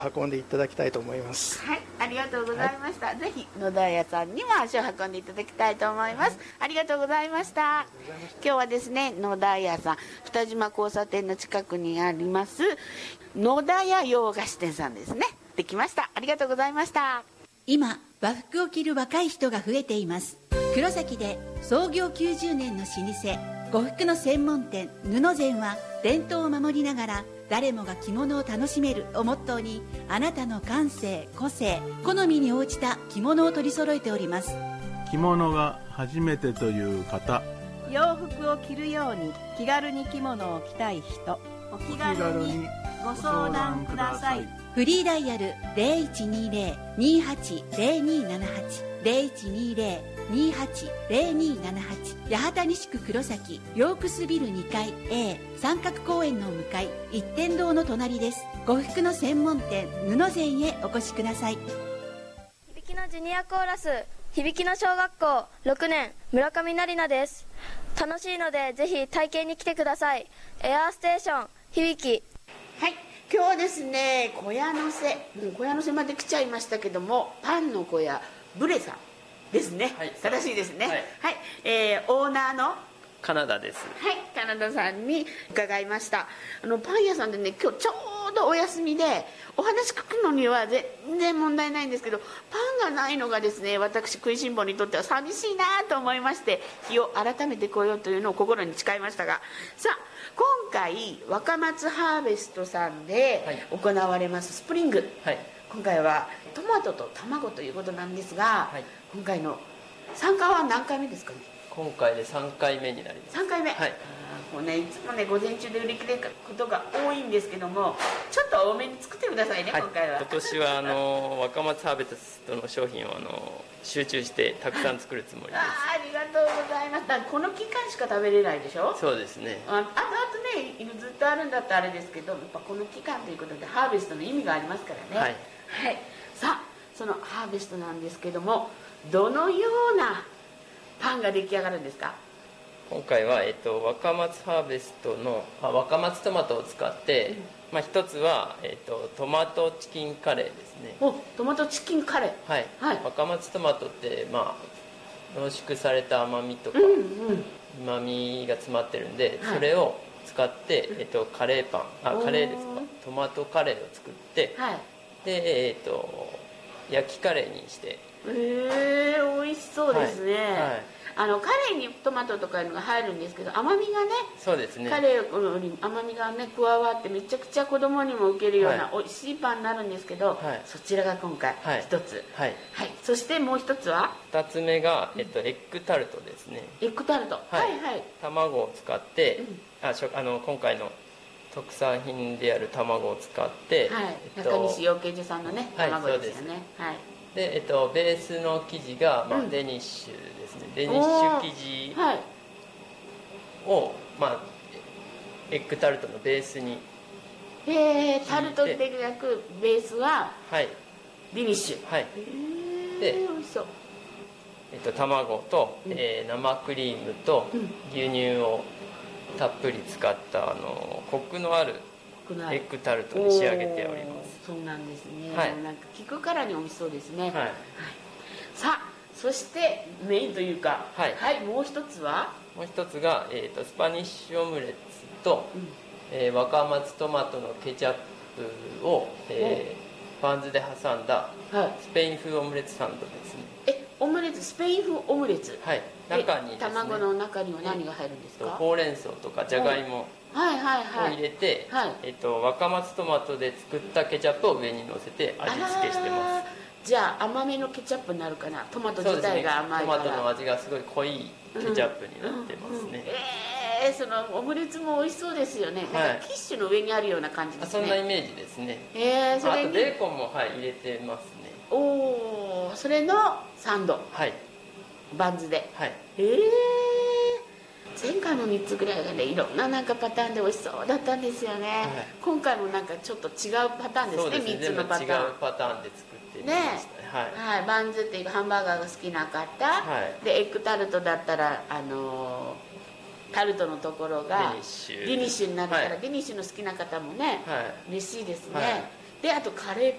運んでいただきたいと思います。 はい、ありがとうございました。ぜひ野田屋さんにも足を運んでいただきたいと思います。ありがとうございました。今日はですね、野田屋さん、二島交差点の近くにあります野田屋洋菓子店さんですね。できました。ありがとうございました。 今、和服を着る若い人が増えています。黒崎で創業90年の老舗呉服の専門店布膳は、伝統を守りながら誰もが着物を楽しめるをモットーに、あなたの感性、個性、好みに応じた着物を取り揃えております。 着物が初めてという方、 洋服を着るように気軽に着物を着たい人、お気軽にご相談ください。 フリーダイヤル 0120-280278 0120-280278 八幡西区黒崎ヨークスビル2階 A 三角公園の向かい一点堂の隣です。呉服の専門店布膳へお越しください。 響きのジュニアコーラス響きの小学校6年村上成奈です。楽しいのでぜひ体験に来てください。エアーステーション響き。 はい、今日はですね、小屋のせ、小屋のせまで来ちゃいましたけども、パンの小屋ブレさんですね。 はい、 正しいですね。 はい、 はい、オーナーのカナダです。 はい、カナダさんに伺いました。パン屋さんでね、今日ちょうどお休みでお話聞くのには全然問題ないんですけど、パンがないのがですね、私食いしん坊にとっては寂しいなと思いまして、日を改めて来ようというのを心に誓いましたが、さあ今回若松ハーベストさんで行われますスプリング、はい、今回はトマトと卵ということなんですが、はい、今回の参加は何回目ですかね。 今回で3回目になります。 3回目、 はい、 もうね、いつもね午前中で売り切れることが多いんですけども、ちょっと多めに作ってくださいね、はい、今回は。 今年は若松ハーベストの商品を集中してたくさん作るつもりです。 ありがとうございます。この期間しか食べれないでしょ。 そうですね。 あとねずっとあるんだったらあれですけど、やっぱこの期間ということでハーベストの意味がありますからね。はい、はい、さあそのハーベストなんですけども、どのようなパンが出来上がるんですか。 今回は、若松ハーベストの若松トマトを使って、一つは、トマトチキンカレーですね。 お、トマトチキンカレー。 はい、はい、若松トマトって、濃縮された甘みとかうまみが詰まってるんで、それを使って、カレーパン、カレーですか、トマトカレーを作って、はい、で、焼きカレーにして。 美味しそうですね。はい、カレーにトマトとかいうのが入るんですけど、甘みがね、 そうですね、 カレーより甘みがね加わって、めちゃくちゃ子供にも受けるような美味しいパンになるんですけど、はい、そちらが今回一つ、はいはい、そしてもう一つは 2つ目が、エッグタルトですね。 エッグタルト、はいはい、 卵を使って、今回の特産品である卵を使って、はい、 中西養鶏場さんのね卵ですよね。はい、 で、ベースの生地が、デニッシュですね。デニッシュ生地を、エッグタルトのベースに、 タルトで焼くベースは、はい、デニッシュ、はい、で美味しそう。 卵と、生クリームと牛乳をたっぷり使ったコクのあるエッグタルトに仕上げております。 そうなんですね。はい、なんか聞くからに美味しそうですね。はい、はい、さあそしてメインというか、はい、はい、もう一つは、 もう一つが、スパニッシュオムレツと、若松トマトのケチャップを、バンズで挟んだスペイン風オムレツサンドですね。 オムレツ、スペイン風オムレツ、 はい、中にですね、 卵の中には何が入るんですか。 ほうれん草とかじゃがいもを入れて、若松トマトで作ったケチャップを上に乗せて味付けしてます。 じゃあ甘めのケチャップになるかな。トマト自体が甘いから、 トマトの味がすごい濃いケチャップになってますね。 そのオムレツも美味しそうですよね。なんかキッシュの上にあるような感じですね。 そんなイメージですね。 それにあとベーコンも、入れてますね。 それのサンド、はい、バンズで、はい、前回の3つぐらいがね、いろんななんかパターンで美味しそうだったんですよね。はい、今回もなんかちょっと違うパターンですね。3つのパターン、 違うパターンで作ってみましたね。はい、はい、 バンズっていうハンバーガーが好きな方、はい、でエッグタルトだったらタルトのところがデニッシュになるから、デニッシュの好きな方もね、嬉しいですね。であとカレー